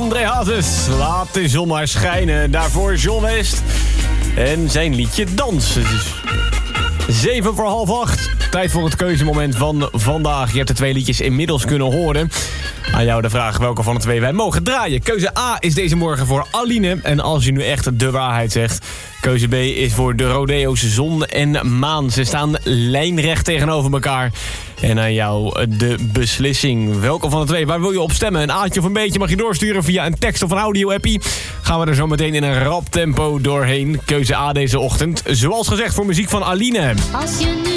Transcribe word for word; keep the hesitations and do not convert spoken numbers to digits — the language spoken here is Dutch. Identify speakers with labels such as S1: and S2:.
S1: André Hazes, laat de zon maar schijnen. Daarvoor John West en zijn liedje Dansen. Zeven voor half acht. Tijd voor het keuzemoment van vandaag. Je hebt de twee liedjes inmiddels kunnen horen. Aan jou de vraag welke van de twee wij mogen draaien. Keuze A is deze morgen voor Aline. En als je nu echt de waarheid zegt. Keuze B is voor de Rodeo's Zon en Maan. Ze staan lijnrecht tegenover elkaar. En aan jou de beslissing. Welke van de twee? Waar wil je op stemmen? Een aatje of een beetje mag je doorsturen via een tekst of een audio-appie. Gaan we er zo meteen in een rap tempo doorheen. Keuze A deze ochtend. Zoals gezegd voor muziek van Aline.
S2: Als je nu